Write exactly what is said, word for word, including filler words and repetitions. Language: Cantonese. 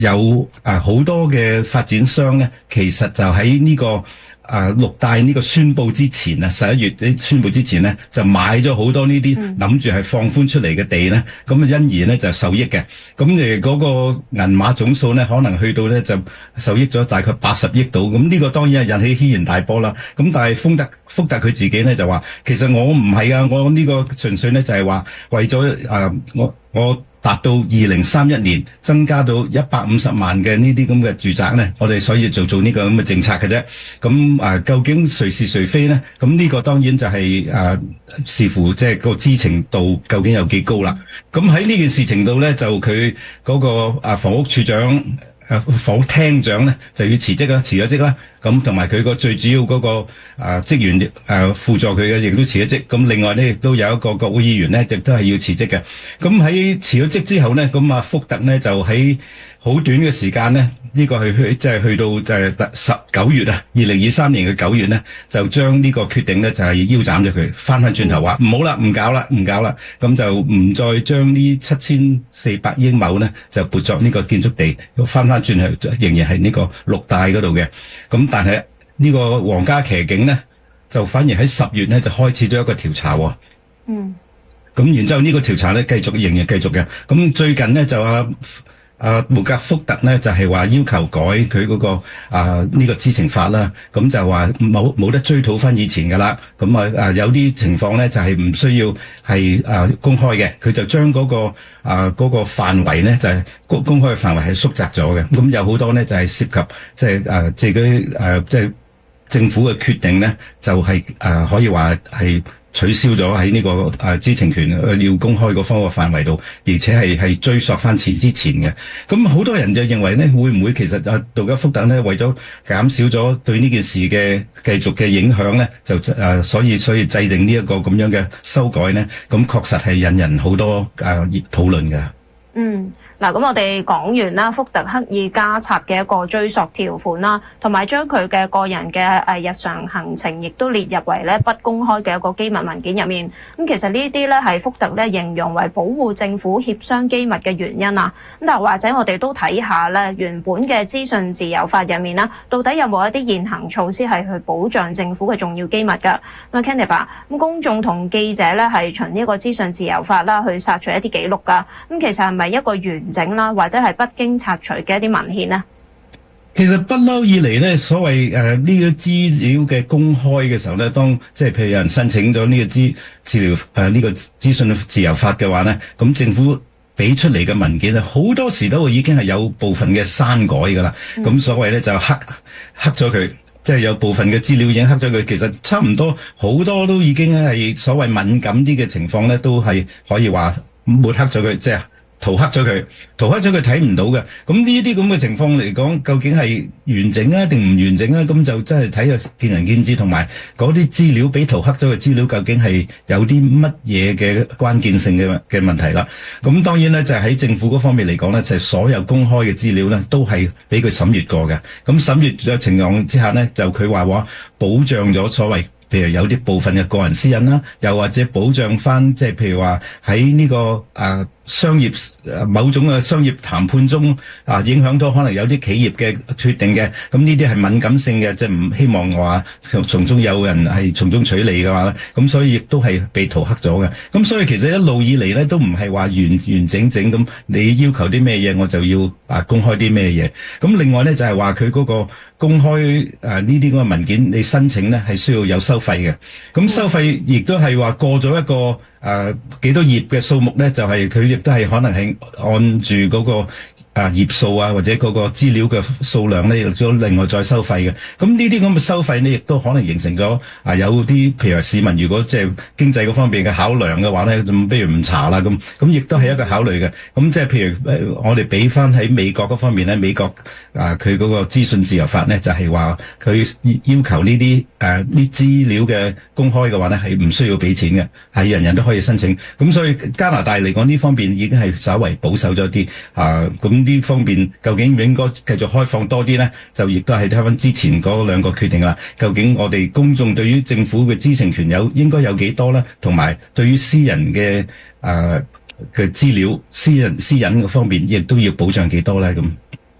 有啊好多嘅發展商咧，其實就喺呢、這個。啊！綠帶呢個宣佈之前啊，十一月啲宣佈之前呢，就買咗好多呢啲諗住係放寬出嚟嘅地咧，咁啊、嗯、因而咧就受益嘅。咁誒嗰個銀碼總數咧，可能去到咧就受益咗大概八十億度。咁呢個當然係引起軒然大波啦。咁但係福特福特佢自己咧就話，其實我唔係啊，我呢個純粹咧就係話為咗啊我我。達到二零三一年增加到一百五十萬嘅呢啲咁嘅住宅咧，我哋所以就做呢個咁嘅政策嘅啫。咁啊，究竟誰是誰非咧？咁呢個當然就係、是、啊，視乎即係個知情度究竟有幾高啦。咁喺呢件事情度咧，就佢嗰個啊房屋處長。誒房屋廳長咧就要辭職啦，辭咗職啦。咁同埋佢個最主要嗰、那個啊職員誒輔助佢嘅，亦都辭咗職。咁另外咧，亦都有一個國會議員咧，亦都係要辭職嘅。咁喺辭咗職之後咧，咁啊福特咧就喺好短嘅時間咧，呢、這個係去即係去到誒十九月啊，二零二三年嘅九月咧，就將呢個決定咧就係、是、腰斬咗佢，翻翻轉頭話唔好啦，唔搞啦，唔搞啦，咁就唔再將呢七千四百英畝咧就撥作呢個建築地，翻翻轉頭仍然係呢個綠帶嗰度嘅。咁但係呢個皇家騎警咧，就反而喺十月咧就開始咗一個調查喎。嗯。咁然之後呢個調查咧繼續仍然繼續嘅。咁最近咧就啊。啊，穆格福特咧就係、是、話要求改佢嗰、那個啊呢、這個知情法啦，咁就話冇冇得追討翻以前噶啦，咁啊啊有啲情況咧就係、是、唔需要係啊公開嘅，佢就將嗰、那個啊嗰、那個範圍咧就係、是、公公開嘅範圍係縮窄咗嘅，咁有好多咧就係、是、涉及即係啊即係嗰啲誒即係政府嘅決定咧就係、是、啊可以話係。取消咗喺呢個誒知情權要公開嗰方個範圍度，而且係係追溯翻前之前嘅。咁好多人就認為咧，會唔會其實啊杜吉福特咧為咗減少咗對呢件事嘅繼續嘅影響咧，就誒所以所以制定呢一個咁樣嘅修改咧，咁確實係引人好多誒討論嘅。嗯。嗱，咁我哋講完啦，福特刻意加插嘅一個追溯條款啦，同埋將佢嘅個人嘅誒日常行程，亦都列入為咧不公開嘅一個機密文件入面。咁其實呢啲咧係福特咧形容為保護政府協商機密嘅原因啊。咁但係或者我哋都睇下咧，原本嘅資訊自由法入面啦，到底有冇一啲現行措施係去保障政府嘅重要機密㗎？咁啊 Kenneth，咁公眾同記者咧係循呢個資訊自由法啦去索取一啲記錄㗎。咁其實係咪一個完整啦，或者係不經拆除嘅一啲文獻呢？其實不嬲以嚟咧，所謂誒呢個資料嘅公開嘅時候咧，當即係譬如有人申請咗呢個資治療誒呢個資訊自由法嘅話咧，咁政府俾出嚟嘅文件咧，好多時都已經係有部分嘅刪改噶啦。咁、嗯、所謂咧就黑黑咗佢，即係有部分嘅資料已經黑咗佢。其實差唔多好多都已經係所謂敏感啲嘅情況咧，都係可以話抹黑咗佢，即係。塗黑咗佢，塗黑咗佢睇唔到嘅。咁呢啲咁嘅情況嚟講，究竟係完整啊定唔完整啊？咁就真係睇下見仁見智，同埋嗰啲資料俾塗黑咗嘅資料，究竟係有啲乜嘢嘅關鍵性嘅嘅問題啦。咁當然咧，就係喺政府嗰方面嚟講咧，就係所有公開嘅資料咧，都係俾佢審閱過嘅。咁審閱嘅情況之下咧，就佢話話保障咗所謂。譬如有啲部分嘅個人私隱啦，又或者保障翻，即係譬如話喺呢個啊商業誒某種嘅商業談判中啊，影響到可能有啲企業嘅決定嘅，咁呢啲係敏感性嘅，即係唔希望話從中有人係從中取利嘅話咧，咁所以亦都係被塗黑咗嘅。咁所以其實一路以嚟咧都唔係話完完整整咁，你要求啲咩嘢我就要啊公開啲咩嘢。咁另外咧就係話佢嗰個公開誒呢啲咁嘅文件，你申請咧係需要有收費嘅。咁收費亦都係話過咗一個誒、呃、幾多頁嘅數目咧，就係佢亦都係可能係按住嗰個啊頁數啊或者嗰個資料嘅數量咧，亦都另外再收費嘅。咁呢啲咁嘅收費咧，亦都可能形成咗啊有啲譬如話市民如果即係經濟嗰方面嘅考量嘅話咧，咁不如唔查啦咁。咁亦都係一個考慮嘅。咁即係譬如誒我哋俾翻喺美國嗰方面咧，美國啊佢嗰個資訊自由法咧，就係話佢要求呢啲誒呢資料嘅公開嘅話咧，係唔需要俾錢嘅，係人人都可以申請。咁所以加拿大嚟講呢方面已經係稍為保守咗啲啊。咁呢方面究竟應該繼續開放多啲咧？就亦都係睇翻之前嗰兩個決定啦。究竟我哋公眾對於政府嘅知情權有應該有幾多咧？同埋對於私人嘅誒嘅資料、私人私隱嘅方面，亦都要保障幾多咧？咁。